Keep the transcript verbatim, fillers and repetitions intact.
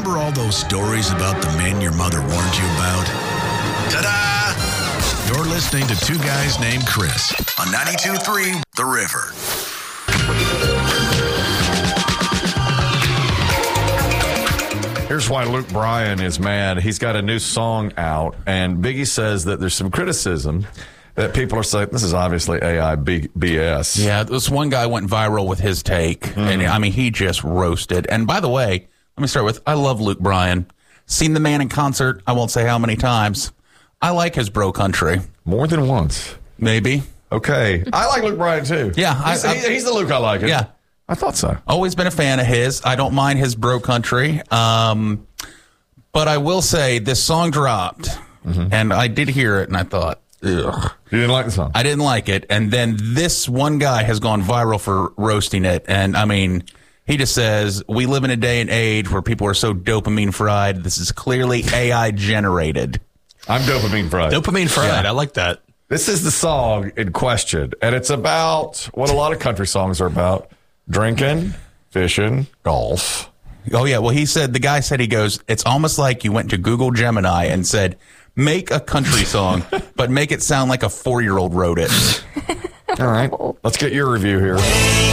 Remember all those stories about the men your mother warned you about? Ta-da! You're listening to Two Guys Named Chris on ninety-two point three The River. Here's why Luke Bryan is mad. He's got a new song out, and Biggie says that there's some criticism that people are saying this is obviously A I B S. Yeah, this one guy went viral with his take, mm-hmm. and I mean, he just roasted. And by the way, let me start with, I love Luke Bryan. Seen the man in concert, I won't say how many times. I like his bro country. More than once. Maybe. Okay. I like Luke Bryan, too. Yeah. He's, I, I, he's the Luke I like. It. Yeah. I thought so. Always been a fan of his. I don't mind his bro country. Um, but I will say this song dropped, mm-hmm. and I did hear it, and I thought, ugh. You didn't like the song? I didn't like it. And then this one guy has gone viral for roasting it. And, I mean, he just says, we live in a day and age where people are so dopamine fried. This is clearly A I generated. I'm dopamine fried. Dopamine fried. Yeah. I like that. This is the song in question, and it's about what a lot of country songs are about. Drinking, fishing, golf. Oh, yeah. Well, he said, the guy said, he goes, it's almost like you went to Google Gemini and said, make a country song, but make it sound like a four-year-old wrote it. All right. Let's get your review here.